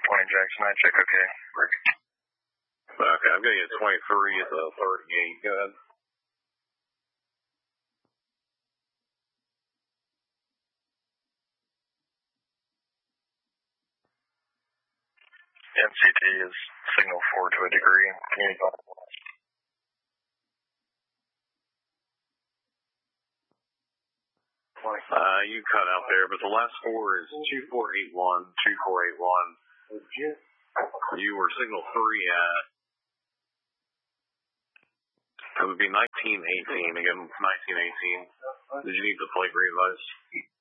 Jackson, I check okay. Okay, I'm going to get 23 at the third gate. Go ahead. MCT is signal 4 to a degree. You cut out there, but the last four is 2481, 2481. You were signal 3 at, it would be 1918, again, 1918. Did you need the plate readvice?